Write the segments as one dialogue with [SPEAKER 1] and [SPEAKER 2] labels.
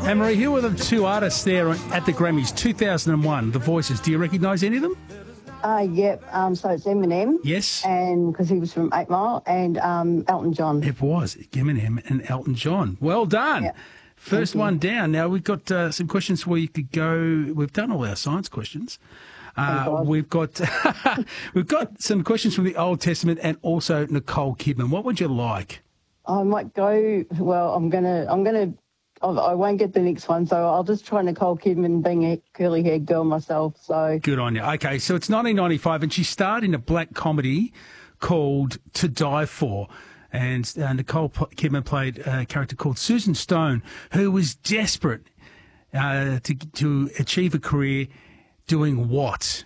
[SPEAKER 1] Anne-Marie, who were the two artists there at the Grammys 2001, The Voices? Do you recognise any of them?
[SPEAKER 2] Yep. So it's Eminem.
[SPEAKER 1] Yes.
[SPEAKER 2] And because he was from 8 Mile, and Elton John.
[SPEAKER 1] It was Eminem and Elton John. Well done.
[SPEAKER 2] Yep.
[SPEAKER 1] First one down. Now, we've got some questions where you could go. We've done all our science questions. We've got we've got some questions from the Old Testament and also Nicole Kidman. What would you like?
[SPEAKER 2] I might go. Well, I won't get the next one, so I'll just try Nicole Kidman, being a curly-haired girl myself. So
[SPEAKER 1] Good on you. Okay, so it's 1995, and she starred in a black comedy called To Die For. And Nicole Kidman played a character called Susan Stone, who was desperate to achieve a career doing what?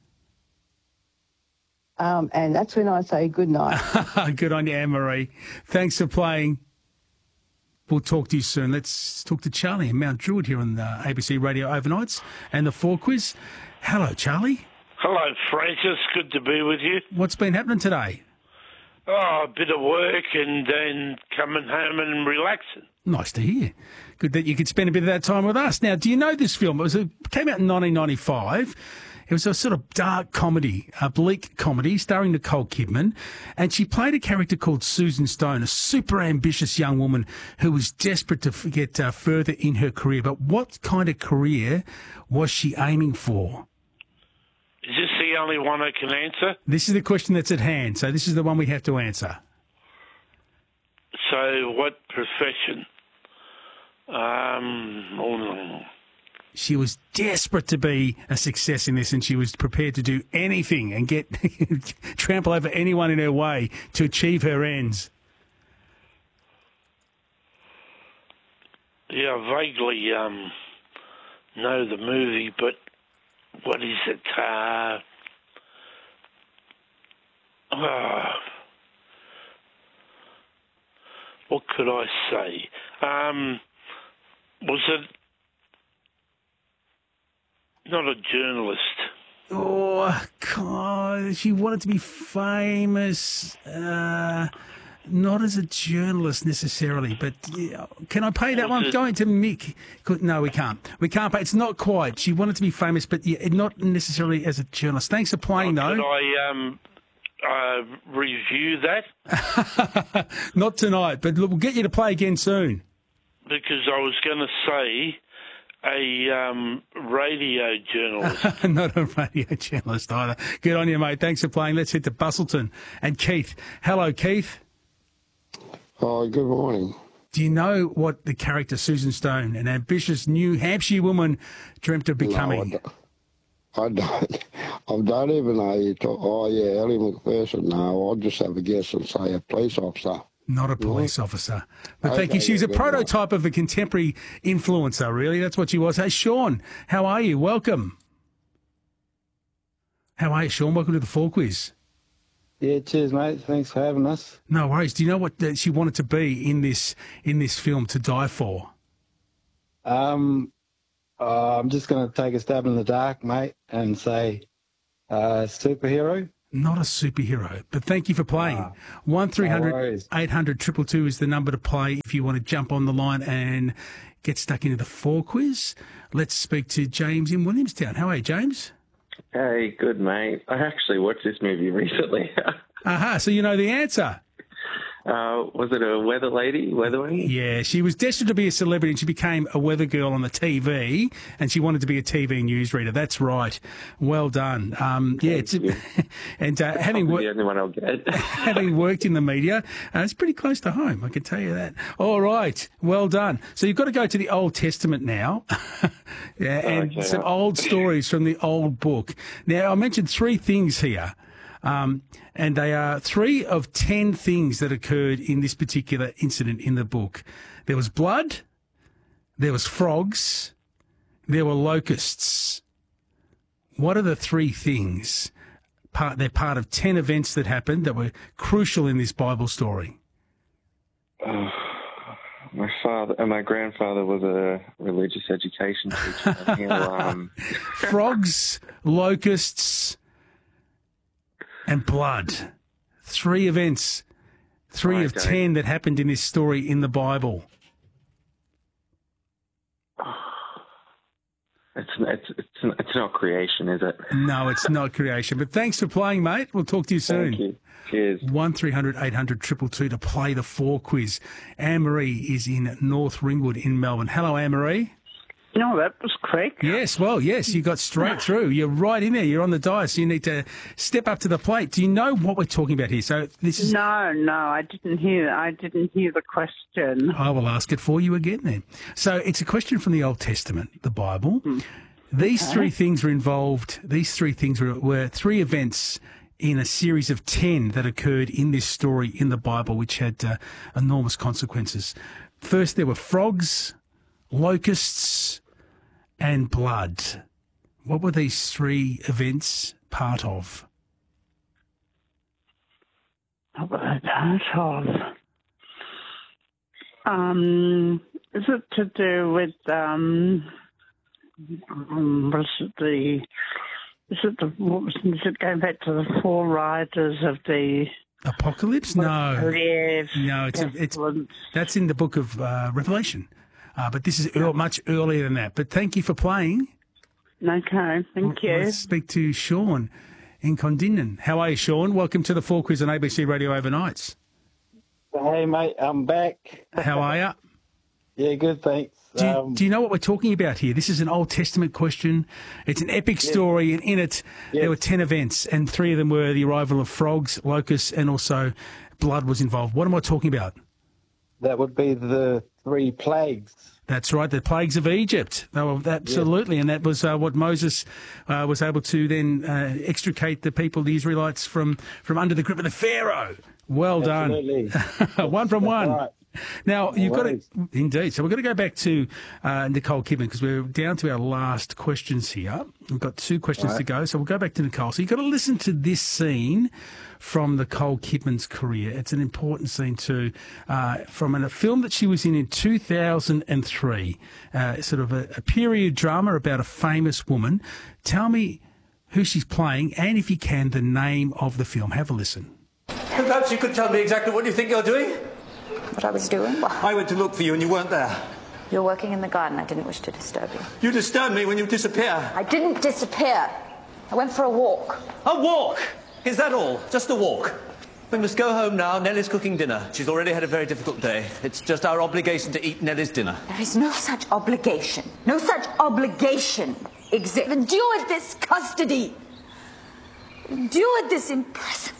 [SPEAKER 2] and that's when I say good night.
[SPEAKER 1] Good on you, Anne-Marie. Thanks for playing. We'll talk to you soon. Let's talk to Charlie in Mount Druitt here on the ABC Radio Overnights and the 4 Quiz. Hello, Charlie.
[SPEAKER 3] Hello, Francis. Good to be with you.
[SPEAKER 1] What's been happening today?
[SPEAKER 3] Oh, a bit of work and then coming home and relaxing.
[SPEAKER 1] Nice to hear. Good that you could spend a bit of that time with us. Now, do you know this film? It came out in 1995. It was a sort of dark comedy, a bleak comedy starring Nicole Kidman, and she played a character called Susan Stone, a super ambitious young woman who was desperate to get further in her career. But what kind of career was she aiming for?
[SPEAKER 3] Is this the only one I can answer?
[SPEAKER 1] This is the question that's at hand, so this is the one we have to answer.
[SPEAKER 3] So, what profession?
[SPEAKER 1] She was desperate to be a success in this, and she was prepared to do anything and get trample over anyone in her way to achieve her ends.
[SPEAKER 3] Yeah, I vaguely know the movie, but what is it? What could I say? Was it not a journalist?
[SPEAKER 1] Oh, God, she wanted to be famous. Not as a journalist necessarily, but yeah. Can I pay that one? Going to Mick. No, we can't. We can't pay. It's not quite. She wanted to be famous, but yeah, not necessarily as a journalist. Thanks for playing, though.
[SPEAKER 3] Could I review that?
[SPEAKER 1] Not tonight, but look, we'll get you to play again soon.
[SPEAKER 3] Because I was going to say a radio journalist.
[SPEAKER 1] Not a radio journalist either. Good on you, mate. Thanks for playing. Let's head to Bustleton. And Keith. Hello, Keith.
[SPEAKER 4] Oh, good morning.
[SPEAKER 1] Do you know what the character Susan Stone, an ambitious New Hampshire woman, dreamt of becoming?
[SPEAKER 4] No, I don't. I don't even know you talk. Oh, yeah, Ellie McPherson. No, I'll just have a guess and say a police officer.
[SPEAKER 1] Not a police officer. But thank you. She was a prototype of a contemporary influencer, really. That's what she was. Hey, Sean, how are you? Welcome. How are you, Sean? Welcome to the 4 Quiz.
[SPEAKER 5] Yeah, cheers, mate. Thanks for having us.
[SPEAKER 1] No worries. Do you know what she wanted to be in this film, To Die For?
[SPEAKER 5] I'm just going to take a stab in the dark, mate, and say superhero.
[SPEAKER 1] Not a superhero, but thank you for playing. 1300 800 222 is the number to play if you want to jump on the line and get stuck into the 4 Quiz. Let's speak to James in Williamstown. How are you, James?
[SPEAKER 6] Hey, good, mate. I actually watched this movie recently.
[SPEAKER 1] Aha, so you know the answer.
[SPEAKER 6] Was it a weather lady?
[SPEAKER 1] Yeah, she was destined to be a celebrity and she became a weather girl on the TV and she wanted to be a TV newsreader. That's right. Well done. And having
[SPEAKER 6] the only one I'll get.
[SPEAKER 1] having worked in the media, it's pretty close to home, I can tell you that. All right, well done. So you've got to go to the Old Testament now and some old stories from the old book. Now, I mentioned 3 things here. And they are 3 of 10 things that occurred in this particular incident in the book. There was blood, there was frogs, there were locusts. What are the 3 things? They're part of 10 events that happened that were crucial in this Bible story.
[SPEAKER 6] My father and my grandfather was a religious education teacher.
[SPEAKER 1] Frogs, locusts, and blood. 3 events, 3 of 10 that happened in this story in the Bible.
[SPEAKER 6] It's not creation, is it?
[SPEAKER 1] No, it's not creation. But thanks for playing, mate. We'll talk to you soon.
[SPEAKER 6] Thank you. Cheers.
[SPEAKER 1] 1300 800 222 to play the 4 quiz. Anne-Marie is in North Ringwood in Melbourne. Hello, Anne-Marie.
[SPEAKER 7] No, that was quick.
[SPEAKER 1] Yes, well, yes, you got straight through. You're right in there. You're on the dice. You need to step up to the plate. Do you know what we're talking about here? So this is.
[SPEAKER 7] No, I didn't hear. I didn't hear the question.
[SPEAKER 1] I will ask it for you again then. So it's a question from the Old Testament, the Bible. These three things were involved. These three things were 3 events in a series of 10 that occurred in this story in the Bible, which had enormous consequences. First, there were frogs, locusts, and blood. What were these 3 events part of?
[SPEAKER 7] What were they part of? Is it to do with is it going back to the 4 riders of the
[SPEAKER 1] Apocalypse? No.
[SPEAKER 7] Yes.
[SPEAKER 1] No, it's that's in the book of Revelation. But this is much earlier than that. But thank you for playing.
[SPEAKER 7] Okay, thank you.
[SPEAKER 1] Let's speak to Sean in Condinnon. How are you, Sean? Welcome to the 4 Quiz on ABC Radio Overnights.
[SPEAKER 5] Hey, mate, I'm back.
[SPEAKER 1] How are you?
[SPEAKER 5] Yeah, good, thanks.
[SPEAKER 1] Do you know what we're talking about here? This is an Old Testament question. It's an epic story, and in it there were 10 events, and 3 of them were the arrival of frogs, locusts, and also blood was involved. What am I talking about?
[SPEAKER 5] That would be the 3 plagues.
[SPEAKER 1] That's right, the plagues of Egypt. They were absolutely, and that was what Moses was able to then extricate the people, the Israelites, from under the grip of the Pharaoh. Well done. One from one. Right. Now, you've got to, indeed. So we've got to go back to Nicole Kidman because we're down to our last questions here. We've got 2 questions to go. So we'll go back to Nicole. So you've got to listen to this scene from Nicole Kidman's career. It's an important scene too, from a film that she was in 2003, sort of a period drama about a famous woman. Tell me who she's playing and, if you can, the name of the film. Have a listen.
[SPEAKER 8] Perhaps you could tell me exactly what you think you're doing?
[SPEAKER 9] What I was doing?
[SPEAKER 8] I went to look for you and you weren't there.
[SPEAKER 9] You're working in the garden. I didn't wish to disturb you.
[SPEAKER 8] You disturbed me when you disappear.
[SPEAKER 9] I didn't disappear. I went for a walk.
[SPEAKER 8] A walk? Is that all? Just a walk? We must go home now. Nellie's cooking dinner. She's already had a very difficult day. It's just our obligation to eat Nellie's dinner.
[SPEAKER 9] There is no such obligation. No such obligation exists. Endure this custody. Endure this imprisonment.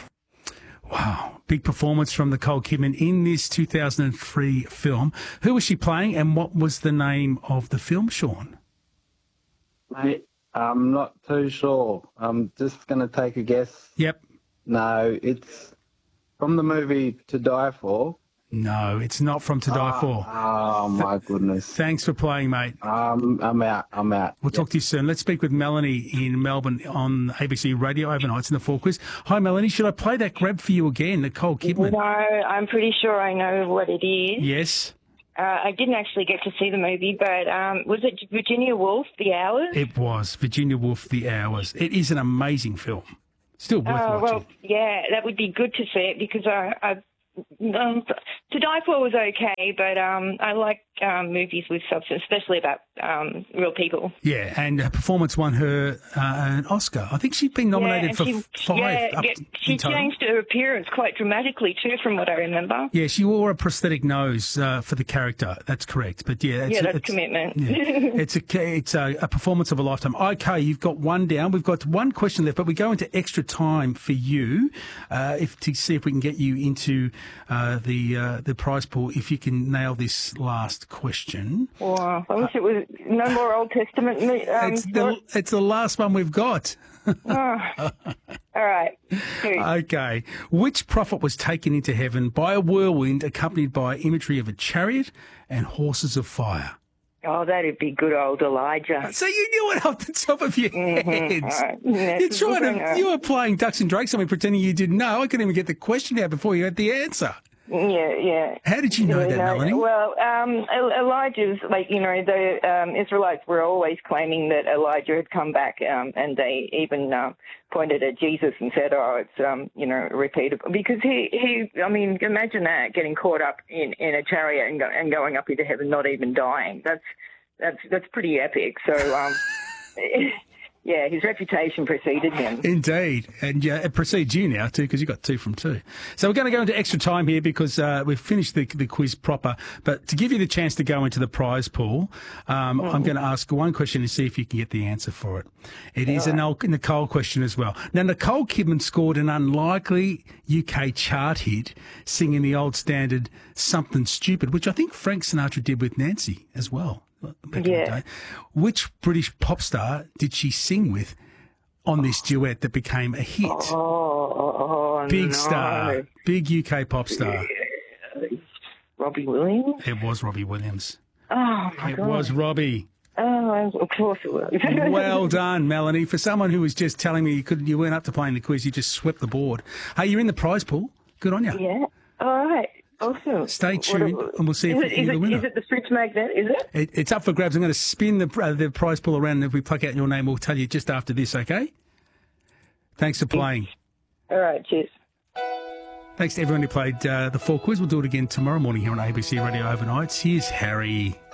[SPEAKER 1] Wow. Big performance from Nicole Kidman in this 2003 film. Who was she playing and what was the name of the film, Sean?
[SPEAKER 5] Mate, I'm not too sure. I'm just going to take a guess.
[SPEAKER 1] Yep.
[SPEAKER 5] No, it's from the movie To Die For.
[SPEAKER 1] No, it's not from To Die For.
[SPEAKER 5] Oh, my goodness.
[SPEAKER 1] Thanks for playing, mate.
[SPEAKER 5] I'm out.
[SPEAKER 1] We'll talk to you soon. Let's speak with Melanie in Melbourne on ABC Radio Overnights in the 4 Quiz. Hi, Melanie. Should I play that grab for you again, Nicole Kidman?
[SPEAKER 10] No, I'm pretty sure I know what it is.
[SPEAKER 1] Yes.
[SPEAKER 10] I didn't actually get to see the movie, but was it Virginia Woolf, The Hours?
[SPEAKER 1] It was Virginia Woolf, The Hours. It is an amazing film. Still worth watching.
[SPEAKER 10] Well, yeah, that would be good to see it because To Die For was okay, but I like movies with substance, especially about real people.
[SPEAKER 1] Yeah, and her performance won her an Oscar. I think she'd been nominated for 5.
[SPEAKER 10] She changed her appearance quite dramatically too, from what I remember.
[SPEAKER 1] Yeah, she wore a prosthetic nose for the character. That's correct. But
[SPEAKER 10] that's commitment.
[SPEAKER 1] Yeah, it's a performance of a lifetime. Okay, you've got 1 down. We've got 1 question left, but we go into extra time for you to see if we can get you into the prize pool if you can nail this last question.
[SPEAKER 10] Wow, I wish it was no more Old Testament.
[SPEAKER 1] It's the last one we've got.
[SPEAKER 10] All right.
[SPEAKER 1] Okay. Which prophet was taken into heaven by a whirlwind accompanied by imagery of a chariot and horses of fire?
[SPEAKER 10] Oh, that'd be good old Elijah.
[SPEAKER 1] So you knew it off the top of your head.
[SPEAKER 10] Right.
[SPEAKER 1] You were playing ducks and drakes on me, pretending you didn't know. I couldn't even get the question out before you had the answer.
[SPEAKER 10] Yeah.
[SPEAKER 1] How did you know that, Melanie?
[SPEAKER 10] Well, Elijah's, the Israelites were always claiming that Elijah had come back, and they even pointed at Jesus and said, it's, repeatable. Because imagine that, getting caught up in a chariot and going up into heaven, not even dying. that's pretty epic. So, yeah, his reputation preceded him.
[SPEAKER 1] Indeed. And it precedes you now, too, because you got 2 from 2. So we're going to go into extra time here because we've finished the quiz proper. But to give you the chance to go into the prize pool, I'm going to ask one question and see if you can get the answer for it. It is a Nicole question as well. Now, Nicole Kidman scored an unlikely UK chart hit singing the old standard Something Stupid, which I think Frank Sinatra did with Nancy as well. Back in the day. Which British pop star did she sing with on this duet that became a hit? Big star, big UK pop star.
[SPEAKER 10] Robbie Williams?
[SPEAKER 1] It was Robbie Williams.
[SPEAKER 10] Oh, my God.
[SPEAKER 1] It was Robbie.
[SPEAKER 10] Oh, of course it was.
[SPEAKER 1] Well done, Melanie. For someone who was just telling me you weren't up to playing the quiz, you just swept the board. Hey, you're in the prize pool. Good on you.
[SPEAKER 10] Yeah. All right. Awesome.
[SPEAKER 1] Stay tuned, and we'll see if you're the winner.
[SPEAKER 10] Is it the fridge magnet, is it?
[SPEAKER 1] It's up for grabs. I'm going to spin the prize pool around, and if we pluck out your name, we'll tell you just after this, okay? Thanks for playing.
[SPEAKER 10] All right, cheers.
[SPEAKER 1] Thanks to everyone who played the 4 quiz. We'll do it again tomorrow morning here on ABC Radio Overnights. Here's Harry.